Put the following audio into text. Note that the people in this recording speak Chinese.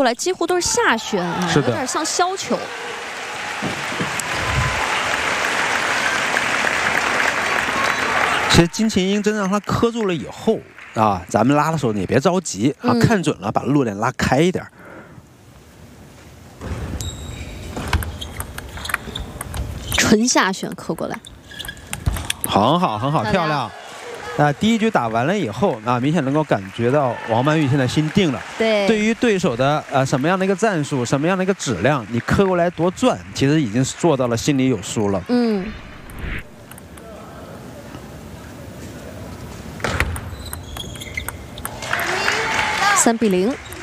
来几乎都是下旋啊，有点像削球。 其实金琴英真让他磕住了以后啊，咱们拉的时候你也别着急啊，看准了把落点拉开一点。 纯下旋磕过来， 很好，很好，漂亮。第一局打完了以后，明显能够感觉到王曼玉现在心定了。 对， 对于对手的什么样的一个战术，什么样的一个质量，你磕过来多转，其实已经做到了心里有数了。 3比0。